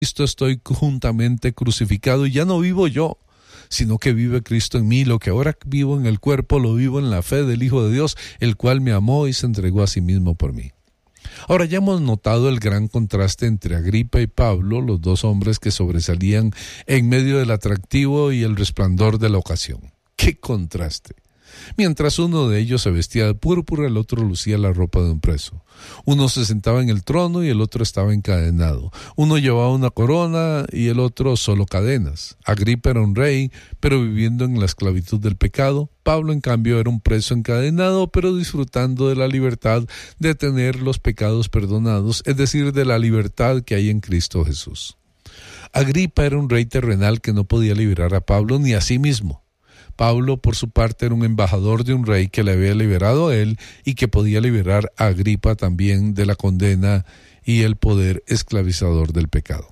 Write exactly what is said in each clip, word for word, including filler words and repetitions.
Cristo estoy juntamente crucificado y ya no vivo yo, sino que vive Cristo en mí. Lo que ahora vivo en el cuerpo, lo vivo en la fe del Hijo de Dios, el cual me amó y se entregó a sí mismo por mí. Ahora ya hemos notado el gran contraste entre Agripa y Pablo, los dos hombres que sobresalían en medio del atractivo y el resplandor de la ocasión. ¡Qué contraste! Mientras uno de ellos se vestía de púrpura, el otro lucía la ropa de un preso. Uno se sentaba en el trono y el otro estaba encadenado. Uno llevaba una corona y el otro solo cadenas. Agripa era un rey, pero viviendo en la esclavitud del pecado. Pablo, en cambio, era un preso encadenado, pero disfrutando de la libertad de tener los pecados perdonados, es decir, de la libertad que hay en Cristo Jesús. Agripa era un rey terrenal que no podía liberar a Pablo ni a sí mismo. Pablo, por su parte, era un embajador de un rey que le había liberado a él y que podía liberar a Agripa también de la condena y el poder esclavizador del pecado.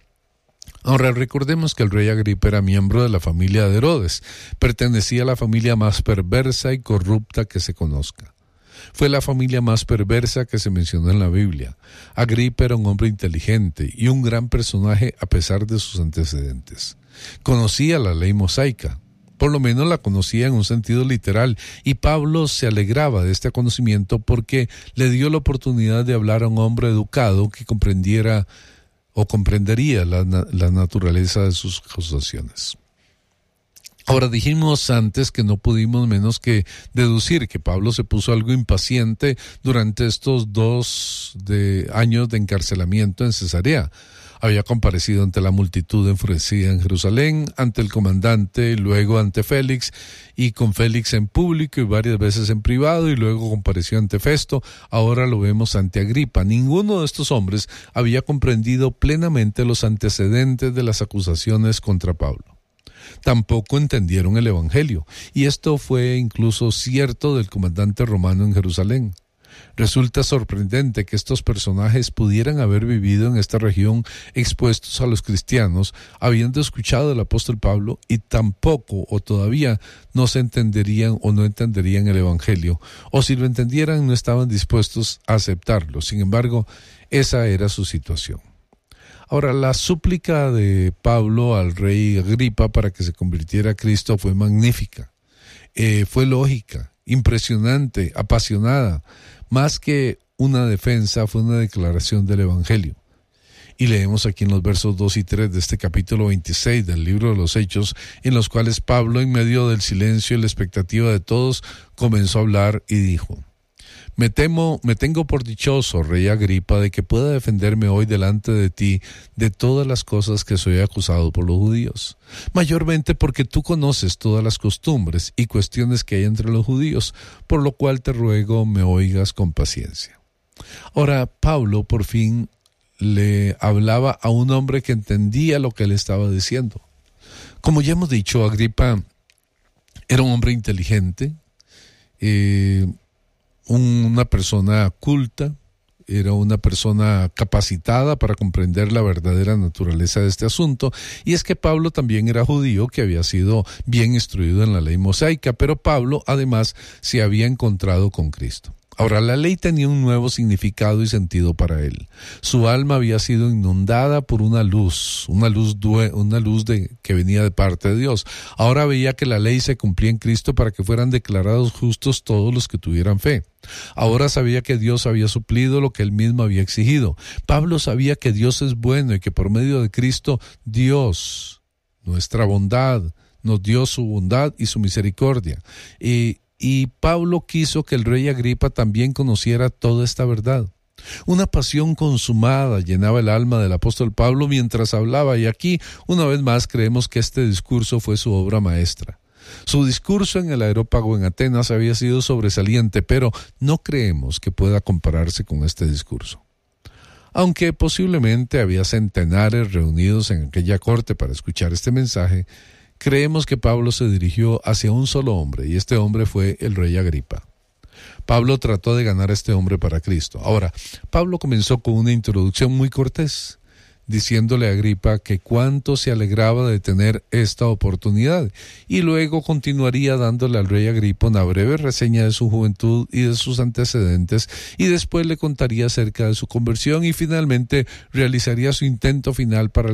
Ahora, recordemos que el rey Agripa era miembro de la familia de Herodes, pertenecía a la familia más perversa y corrupta que se conozca. Fue la familia más perversa que se mencionó en la Biblia. Agripa era un hombre inteligente y un gran personaje a pesar de sus antecedentes. Conocía la ley mosaica. Por lo menos la conocía en un sentido literal, y Pablo se alegraba de este conocimiento porque le dio la oportunidad de hablar a un hombre educado que comprendiera o comprendería la, la naturaleza de sus acusaciones. Ahora, dijimos antes que no pudimos menos que deducir que Pablo se puso algo impaciente durante estos dos de años de encarcelamiento en Cesarea. Había comparecido ante la multitud enfurecida en Jerusalén, ante el comandante, luego ante Félix, y con Félix en público y varias veces en privado, y luego compareció ante Festo. Ahora lo vemos ante Agripa. Ninguno de estos hombres había comprendido plenamente los antecedentes de las acusaciones contra Pablo. Tampoco entendieron el Evangelio, y esto fue incluso cierto del comandante romano en Jerusalén. Resulta sorprendente que estos personajes pudieran haber vivido en esta región expuestos a los cristianos, habiendo escuchado al apóstol Pablo, y tampoco o todavía no se entenderían o no entenderían el Evangelio, o si lo entendieran no estaban dispuestos a aceptarlo. Sin embargo, esa era su situación. Ahora, la súplica de Pablo al rey Agripa para que se convirtiera a Cristo fue magnífica, eh, fue lógica, impresionante, apasionada. Más que una defensa, fue una declaración del Evangelio. Y leemos aquí en los versos dos y tres de este capítulo veintiséis del libro de los Hechos, en los cuales Pablo, en medio del silencio y la expectativa de todos, comenzó a hablar y dijo: Me temo, me tengo por dichoso, rey Agripa, de que pueda defenderme hoy delante de ti de todas las cosas que soy acusado por los judíos, mayormente porque tú conoces todas las costumbres y cuestiones que hay entre los judíos, por lo cual te ruego me oigas con paciencia. Ahora, Pablo por fin le hablaba a un hombre que entendía lo que él estaba diciendo. Como ya hemos dicho, Agripa era un hombre inteligente, eh, una persona culta, era una persona capacitada para comprender la verdadera naturaleza de este asunto, y es que Pablo también era judío que había sido bien instruido en la ley mosaica, pero Pablo además se había encontrado con Cristo. Ahora, la ley tenía un nuevo significado y sentido para él. Su alma había sido inundada por una luz, una luz, due, una luz de, que venía de parte de Dios. Ahora veía que la ley se cumplía en Cristo para que fueran declarados justos todos los que tuvieran fe. Ahora sabía que Dios había suplido lo que él mismo había exigido. Pablo sabía que Dios es bueno y que por medio de Cristo, Dios, nuestra bondad, nos dio su bondad y su misericordia. Y Y Pablo quiso que el rey Agripa también conociera toda esta verdad. Una pasión consumada llenaba el alma del apóstol Pablo mientras hablaba, y aquí, una vez más, creemos que este discurso fue su obra maestra. Su discurso en el Areópago en Atenas había sido sobresaliente, pero no creemos que pueda compararse con este discurso. Aunque posiblemente había centenares reunidos en aquella corte para escuchar este mensaje, creemos que Pablo se dirigió hacia un solo hombre, y este hombre fue el rey Agripa. Pablo trató de ganar a este hombre para Cristo. Ahora, Pablo comenzó con una introducción muy cortés. diciéndole a Agripa que cuánto se alegraba de tener esta oportunidad, y luego continuaría dándole al rey Agripa una breve reseña de su juventud y de sus antecedentes, y después le contaría acerca de su conversión y finalmente realizaría su intento final para